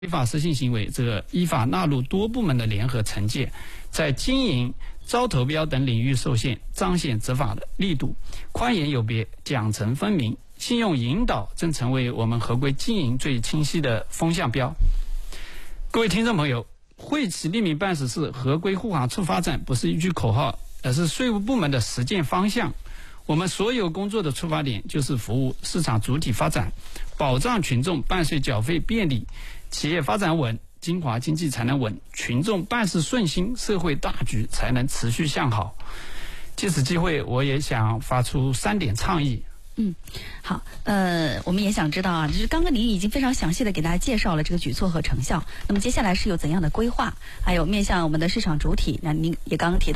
非法失信行为，这个依法纳入多部门的联合惩戒，在经营、招投标等领域受限，彰显执法的力度，宽严有别，奖惩分明，信用引导正成为我们合规经营最清晰的风向标。各位听众朋友，惠企利民办事室合规护航促发展不是一句口号，而是税务部门的实践方向。我们所有工作的出发点就是服务市场主体发展，保障群众办税缴费便利，企业发展稳，金华经济才能稳，群众办事顺心，社会大局才能持续向好。借此机会，我也想发出3点倡议。 好，我们也想知道啊，就是刚刚您已经非常详细的给大家介绍了这个举措和成效，那么接下来是有怎样的规划，还有面向我们的市场主体，那您也刚刚提到